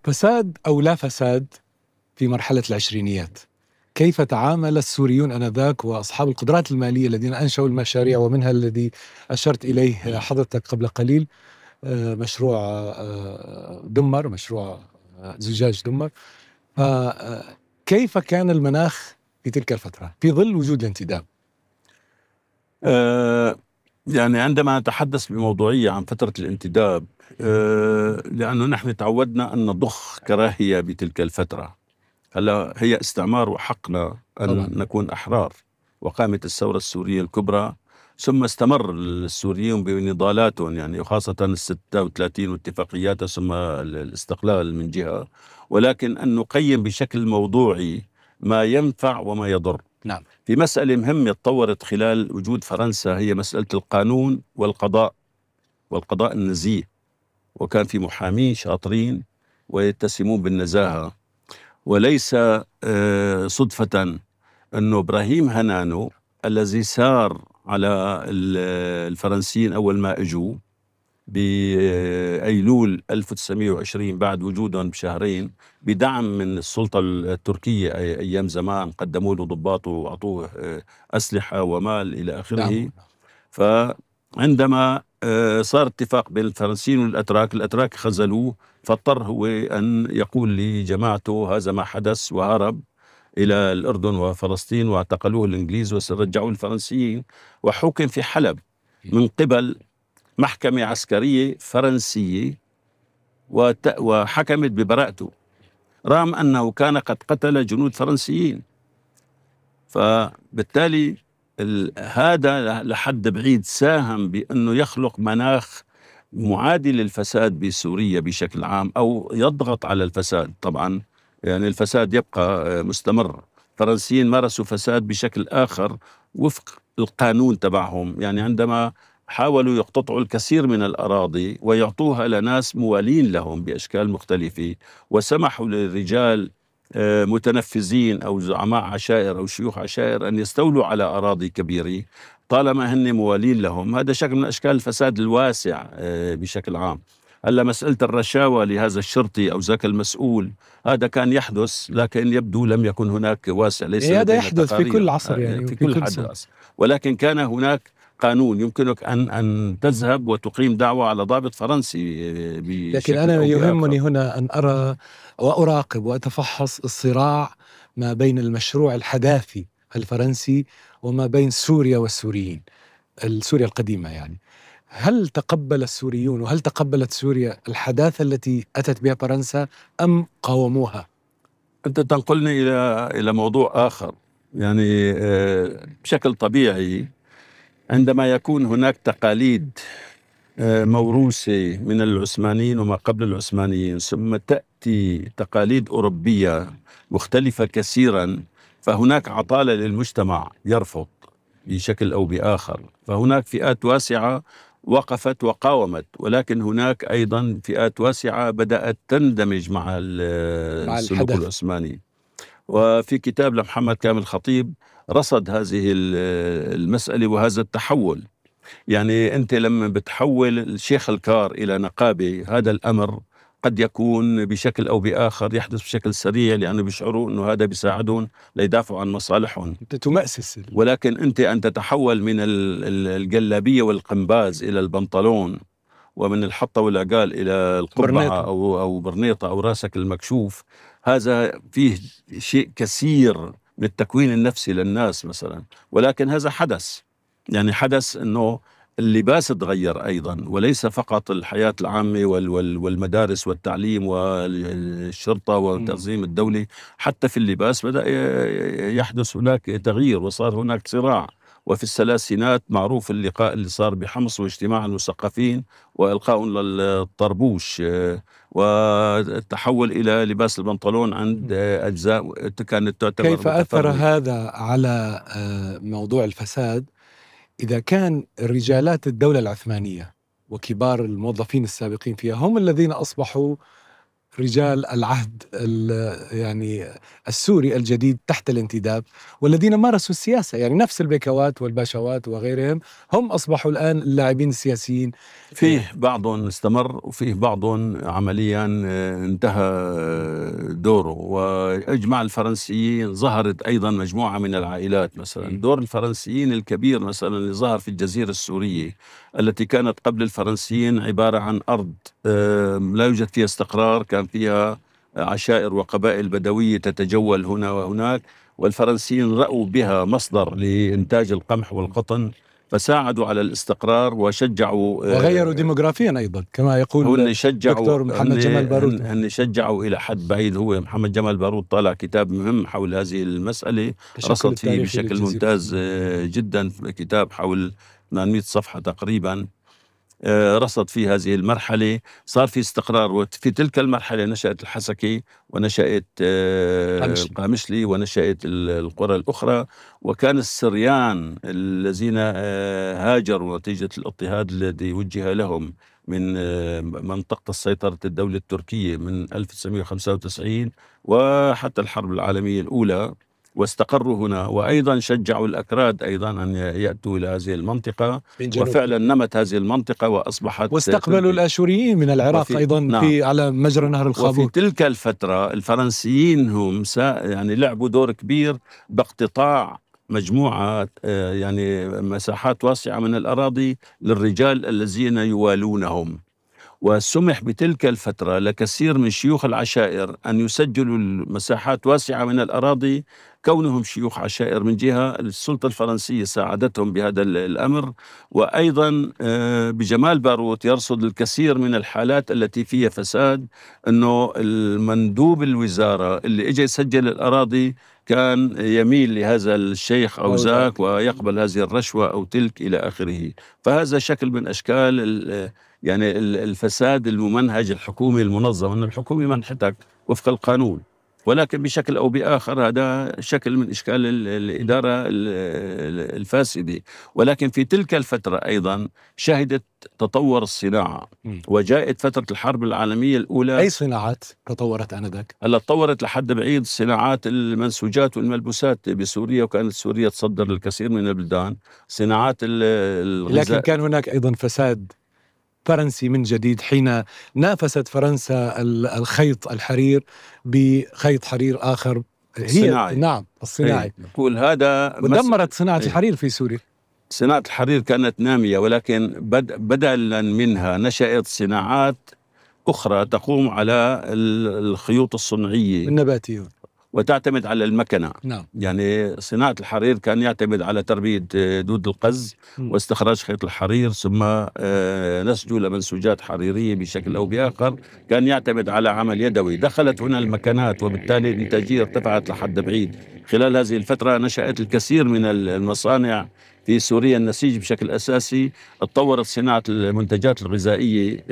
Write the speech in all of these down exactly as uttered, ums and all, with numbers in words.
فساد أو لا فساد في مرحلة العشرينيات، كيف تعامل السوريون آنذاك وأصحاب القدرات المالية الذين أنشأوا المشاريع، ومنها الذي أشرت إليه حضرتك قبل قليل، مشروع دمر، مشروع زجاج دمر. فكيف كان المناخ في تلك الفترة في ظل وجود الانتداب؟ أه يعني عندما نتحدث بموضوعية عن فترة الانتداب، أه لأنه نحن تعودنا أن نضخ كراهية بتلك الفترة. هلا هي استعمار وحقنا أن طبعا. نكون أحرار، وقامت الثورة السورية الكبرى، ثم استمر السوريون بنضالاتهم، يعني خاصة الستة وثلاثين واتفاقيات، ثم الاستقلال من جهة، ولكن أن نقيم بشكل موضوعي ما ينفع وما يضر. نعم. في مسألة مهمة تطورت خلال وجود فرنسا، هي مسألة القانون والقضاء والقضاء النزيه، وكان في محامين شاطرين ويتسمون بالنزاهة. وليس صدفة أنه إبراهيم هنانو الذي سار على الفرنسيين أول ما اجوا بأيلول ألف وتسعمائة وعشرين بعد وجودهم بشهرين، بدعم من السلطة التركية أيام زمان، قدموا له ضباط وأعطوه أسلحة ومال إلى آخره. فعندما صار اتفاق بين الفرنسيين والأتراك، الأتراك خذلوه، فاضطر هو أن يقول لجماعته هذا ما حدث، وهرب إلى الأردن وفلسطين، واعتقلوه الإنجليز ورجعوه الفرنسيين، وحكم في حلب من قبل محكمة عسكرية فرنسية وحكمت ببراءته، رغم أنه كان قد قتل جنود فرنسيين. فبالتالي هذا لحد بعيد ساهم بأنه يخلق مناخ معادي للفساد بسوريا بشكل عام، أو يضغط على الفساد. طبعا يعني الفساد يبقى مستمر، الفرنسيين مارسوا فساد بشكل آخر وفق القانون تبعهم، يعني عندما حاولوا يقتطعوا الكثير من الأراضي ويعطوها لناس موالين لهم بأشكال مختلفة، وسمحوا للرجال متنفذين أو زعماء عشائر أو شيوخ عشائر أن يستولوا على أراضي كبيرة طالما هن موالين لهم. هذا شكل من أشكال الفساد الواسع بشكل عام. هلا مسألة الرشاوى لهذا الشرطي أو ذاك المسؤول، هذا كان يحدث، لكن يبدو لم يكن هناك واسع، ليس هذا يحدث في كل عصر، يعني في كل حدث، ولكن كان هناك قانون يمكنك أن أن تذهب وتقيم دعوة على ضابط فرنسي. لكن أنا يهمني هنا أن أرى وأراقب وأتفحص الصراع ما بين المشروع الحداثي الفرنسي وما بين سوريا والسوريين، السوريا القديمة. يعني هل تقبل السوريون وهل تقبلت سوريا الحداثة التي أتت بها فرنسا أم قاوموها؟ أنت تنقلني إلى إلى موضوع آخر. يعني بشكل طبيعي عندما يكون هناك تقاليد موروثة من العثمانيين وما قبل العثمانيين، ثم تأتي تقاليد أوروبية مختلفة كثيرا، فهناك عطالة للمجتمع يرفض بشكل أو بآخر. فهناك فئات واسعة وقفت وقاومت، ولكن هناك أيضا فئات واسعة بدأت تندمج مع السلوك العثماني. وفي كتاب لمحمد كامل خطيب رصد هذه المسألة وهذا التحول. يعني أنت لما بتحول الشيخ الكار إلى نقابة، هذا الأمر قد يكون بشكل أو بآخر يحدث بشكل سريع، لأنه بيشعروا أنه هذا بيساعدهم ليدافعوا عن مصالحهم. أنت تمأسس. ولكن أنت أن تتحول من الجلابية والقنباز إلى البنطلون، ومن الحطة والعقال إلى القبعة أو أو برنيطة أو راسك المكشوف، هذا فيه شيء كثير من التكوين النفسي للناس مثلا. ولكن هذا حدث، يعني حدث أنه اللباس تغير أيضا، وليس فقط الحياة العامة والمدارس والتعليم والشرطة والتنظيم الدولي، حتى في اللباس بدأ يحدث هناك تغيير وصار هناك صراع. وفي الثلاثينات معروف اللقاء اللي صار بحمص واجتماع المثقفين وإلقاء للطربوش، والتحول إلى لباس البنطلون عند أجزاء كانت تعتبر كيف أثر هذا على موضوع الفساد إذا كان رجالات الدولة العثمانية وكبار الموظفين السابقين فيها هم الذين أصبحوا رجال العهد يعني السوري الجديد تحت الانتداب، والذين مارسوا السياسة، يعني نفس البيكوات والباشوات وغيرهم هم أصبحوا الآن اللاعبين السياسيين. فيه بعضهم استمر وفيه بعضهم عمليا انتهى دوره. وإجماع الفرنسيين ظهرت أيضا مجموعة من العائلات، مثلا دور الفرنسيين الكبير مثلا اللي ظهر في الجزيرة السورية التي كانت قبل الفرنسيين عبارة عن أرض لا يوجد فيها استقرار، كان فيها عشائر وقبائل بدوية تتجول هنا وهناك، والفرنسيين رأوا بها مصدر لإنتاج القمح والقطن، فساعدوا على الاستقرار وشجعوا وغيروا ديموغرافيا أيضا كما يقول دكتور محمد جمال باروت. هن شجعوا إلى حد بعيد. هو محمد جمال باروت طالع كتاب مهم حول هذه المسألة، رصد فيه بشكل ممتاز جدا، كتاب حول ثمانمئة صفحة تقريبا، رصد في هذه المرحلة. صار في استقرار، وفي تلك المرحلة نشأت الحسكة ونشأت القامشلي ونشأت القرى الأخرى. وكان السريان الذين هاجروا نتيجة الاضطهاد الذي وجه لهم من منطقة سيطرة الدولة التركية من ألف وتسعمئة وخمسة وتسعين وحتى الحرب العالمية الأولى، واستقروا هنا. وأيضا شجعوا الأكراد أيضا أن يأتوا إلى هذه المنطقة، وفعلا نمت هذه المنطقة وأصبحت. واستقبلوا الآشوريين من العراق أيضا نعم. في على مجرى نهر الخابور. وفي تلك الفترة الفرنسيين هم يعني لعبوا دور كبير باقتطاع مجموعة يعني مساحات واسعة من الأراضي للرجال الذين يوالونهم. وسمح بتلك الفترة لكثير من شيوخ العشائر أن يسجلوا المساحات واسعة من الأراضي كونهم شيوخ عشائر. من جهة السلطة الفرنسية ساعدتهم بهذا الأمر. وأيضا بجمال باروت يرصد الكثير من الحالات التي فيها فساد، أنه المندوب الوزارة اللي إجا يسجل الأراضي كان يميل لهذا الشيخ أو ذاك ويقبل هذه الرشوة أو تلك إلى آخره. فهذا شكل من أشكال يعني الفساد الممنهج الحكومي المنظم، أن الحكومة منحتك وفق القانون، ولكن بشكل أو بآخر هذا شكل من إشكال الإدارة الفاسدة. ولكن في تلك الفترة أيضا شهدت تطور الصناعة، وجاءت فترة الحرب العالمية الأولى. أي صناعات تطورت آنذاك؟ هلا تطورت لحد بعيد صناعات المنسوجات والملبوسات بسوريا، وكانت سوريا تصدر للكثير من البلدان صناعات الغذاء. لكن كان هناك أيضا فساد فرنسي من جديد حين نافست فرنسا الخيط الحرير بخيط حرير آخر، هي الصناعي. نعم الصناعي. نقول هذا ودمرت صناعة ايه. الحرير في سوريا. صناعة الحرير كانت نامية، ولكن بد بدلا منها نشأت صناعات أخرى تقوم على الخيوط الصنعية النباتية وتعتمد على المكنة. نعم. يعني صناعة الحرير كان يعتمد على تربية دود القز م. واستخراج خيط الحرير ثم نسجه لمنسوجات حريرية بشكل أو بآخر. كان يعتمد على عمل يدوي. دخلت هنا المكنات وبالتالي الإنتاجية ارتفعت لحد بعيد. خلال هذه الفترة نشأت الكثير من المصانع في سوريا النسيج بشكل أساسي. اتطورت صناعة المنتجات الغذائية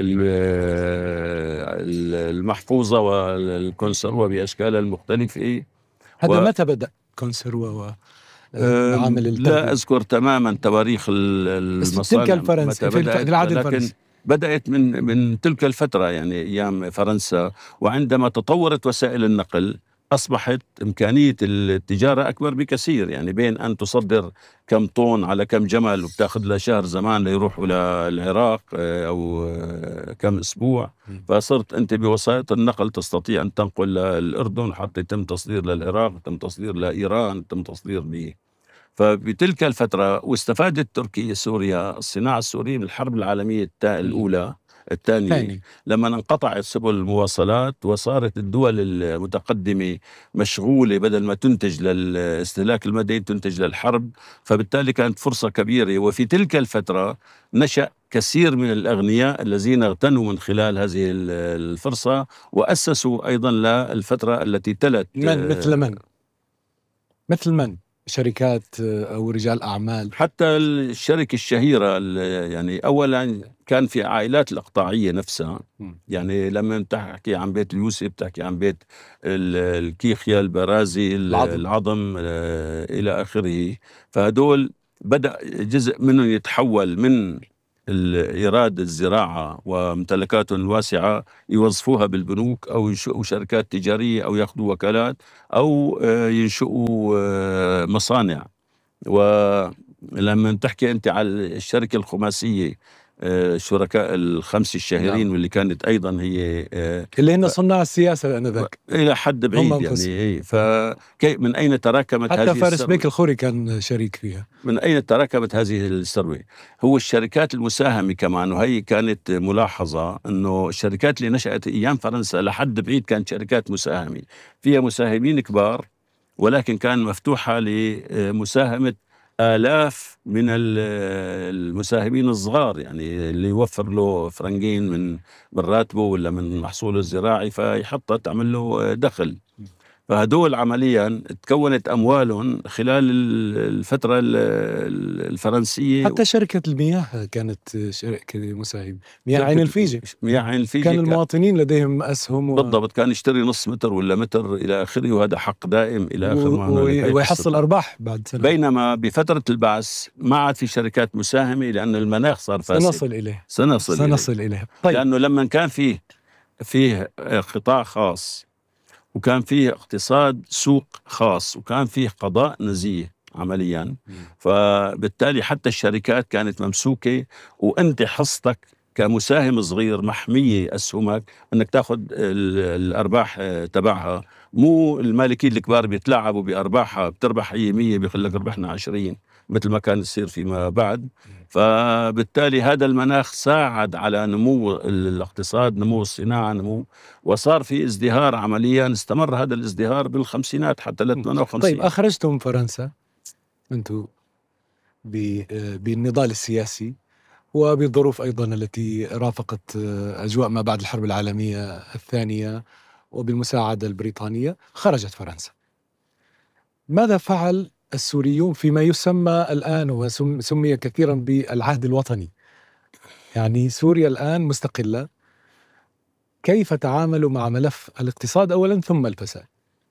المحفوظة والكونسروا بأشكالها المختلفة. هذا و... متى بدأ كونسروا وعامل التربية؟ لا أذكر تماما تواريخ المصانع تلك الفرنسي في العهد الفرنسي، بدأت من من تلك الفترة يعني أيام فرنسا. وعندما تطورت وسائل النقل أصبحت إمكانية التجارة أكبر بكثير. يعني بين أن تصدر كم طن على كم جمل وبتاخذ له شهر زمان ليروحوا للعراق أو كم أسبوع، فصرت أنت بوسائط النقل تستطيع أن تنقل للأردن حتى يتم تصدير للعراق، يتم تصدير لإيران، يتم تصدير به. فبتلك الفترة واستفادت تركيا سوريا الصناعة السورية من الحرب العالمية الأولى الثانية، لما انقطعت سبل المواصلات وصارت الدول المتقدمة مشغولة بدل ما تنتج للاستهلاك المدني تنتج للحرب. فبالتالي كانت فرصة كبيرة. وفي تلك الفترة نشأ كثير من الأغنياء الذين اغتنوا من خلال هذه الفرصة وأسسوا أيضا للفترة التي تلت. من مثل من؟ مثل من؟ شركات أو رجال أعمال؟ حتى الشركة الشهيرة يعني أولا كان في عائلات الأقطاعية نفسها. يعني لما تحكي عن بيت اليوسف تحكي عن بيت الكيخيا البرازي العظم, العظم إلى آخره. فهدول بدأ جزء منه يتحول من إيراد الزراعة وممتلكاتهم الواسعة يوظفوها بالبنوك أو ينشئوا شركات تجارية أو يأخذوا وكالات أو ينشئوا مصانع. ولما تحكي أنت على الشركة الخماسية الشركاء الخمس الشهيرين نعم. واللي كانت أيضا هي اللي هن صناع السياسة آنذاك إلى حد بعيد يعني. فكيف من أين تراكمت حتى هذه حتى فارس الثروة؟ بيك الخوري كان شريك فيها. من أين تراكمت هذه الثروة؟ هو الشركات المساهمة كمان، وهي كانت ملاحظة أنه الشركات اللي نشأت أيام فرنسا لحد بعيد كانت شركات مساهمة فيها مساهمين كبار، ولكن كان مفتوحة لمساهمة آلاف من المساهمين الصغار، يعني اللي يوفر له فرنجين من من راتبه ولا من محصوله الزراعي فيحطها تعمل له دخل. فهدول عمليا تكونت أموالهم خلال الفترة الفرنسية. حتى شركة المياه كانت شركة مساهمة، مياه عين الفيجة. مياه عين الفيجة كان المواطنين لديهم أسهم و... بالضبط، كان يشتري نص متر ولا متر إلى آخره، وهذا حق دائم إلى آخر و... ويحصل أرباح بعد سنة. بينما بفترة البعث ما عاد في شركات مساهمة لأن المناخ صار فاسد. سنصل إليه سنصل, سنصل إليه. إليه. طيب. لأنه لما كان فيه فيه قطاع خاص وكان فيه اقتصاد سوق خاص وكان فيه قضاء نزيه عمليا م. فبالتالي حتى الشركات كانت ممسوكة، وأنت حصتك كمساهم صغير محمية أسهمك أنك تأخذ الأرباح تبعها. مو المالكين الكبار بيتلاعبوا بأرباحها، بتربح هي مية بيقول لك ربحنا عشرين مثل ما كان يصير فيما بعد. فبالتالي هذا المناخ ساعد على نمو الاقتصاد، نمو الصناعة، نمو، وصار في ازدهار عمليا. استمر هذا الازدهار بالخمسينات حتى ل ثمانية وخمسين. طيب أخرجتم فرنسا أنتم بالنضال السياسي وبالظروف أيضا التي رافقت أجواء ما بعد الحرب العالمية الثانية وبالمساعدة البريطانية، خرجت فرنسا. ماذا فعل السوريون فيما يسمى الآن وسمي كثيرا بالعهد الوطني؟ يعني سوريا الآن مستقلة، كيف تعاملوا مع ملف الاقتصاد أولا ثم الفساد؟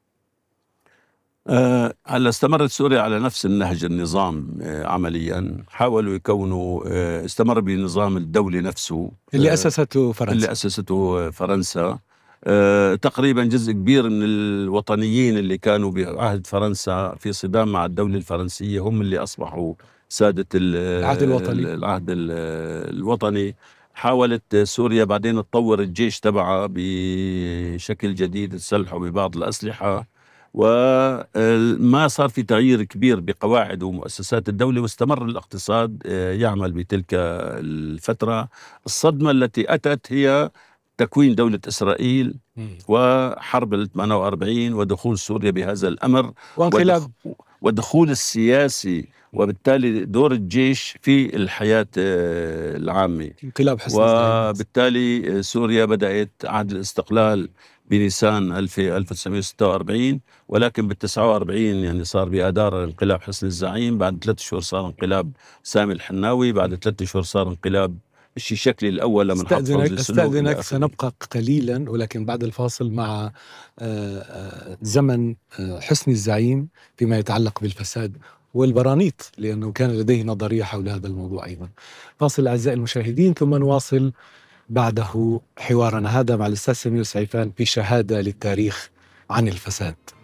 أه هلا استمرت سوريا على نفس النهج النظام أه عمليا. حاولوا يكونوا أه استمر بنظام الدولة نفسه اللي أه أسسته فرنسا اللي أسسته فرنسا. أه تقريبا جزء كبير من الوطنيين اللي كانوا بعهد فرنسا في صدام مع الدولة الفرنسية هم اللي أصبحوا سادة العهد الوطني. العهد الوطني. حاولت سوريا بعدين تطور الجيش تبعها بشكل جديد، تسلحوا ببعض الأسلحة، وما صار في تغيير كبير بقواعد ومؤسسات الدولة، واستمر الاقتصاد يعمل بتلك الفترة. الصدمة التي أتت هي تكوين دولة إسرائيل وحرب ال ثمانية وأربعين ودخول سوريا بهذا الأمر وانقلاب ودخول السياسي، وبالتالي دور الجيش في الحياة العامة. انقلاب حسن وبالتالي سوريا بدأت عهد الاستقلال بنيسان ألف وتسعمائة وستة وأربعين، ولكن بالتسعة وأربعين يعني صار بأدار انقلاب حسن الزعيم. بعد ثلاث شهور صار انقلاب سامي الحناوي، بعد ثلاث شهور صار انقلاب الشيء شكلي الأول لمن استأذنك, استأذنك سنبقى قليلا ولكن بعد الفاصل مع زمن حسني الزعيم فيما يتعلق بالفساد والبرانيط، لأنه كان لديه نظرية حول هذا الموضوع أيضا. فاصل أعزائي المشاهدين، ثم نواصل بعده حوارنا هذا مع الأستاذ سمير سعيفان في شهادة للتاريخ عن الفساد.